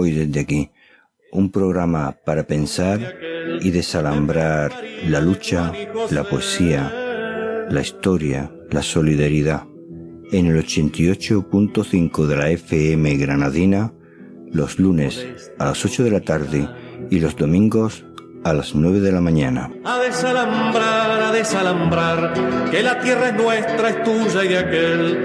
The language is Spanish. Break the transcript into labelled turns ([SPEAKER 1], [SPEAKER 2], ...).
[SPEAKER 1] Hoy desde aquí, un programa para pensar y desalambrar la lucha, la poesía, la historia, la solidaridad. En el 88.5 de la FM granadina, los lunes a las 8 de la tarde y los domingos a las 9 de la mañana.
[SPEAKER 2] A desalambrar, que la tierra es nuestra, es tuya y de aquel.